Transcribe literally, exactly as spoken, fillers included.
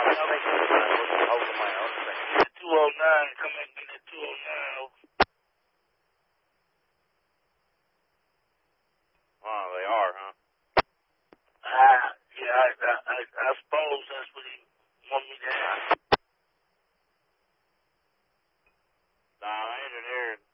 I'll make it fine. Hold the mic. Hold the mic. two oh nine, come in at two oh nine. Oh, they are, huh? Ah, yeah, I, I, I, I suppose that's what he want me to have. Nah, I ain't in here.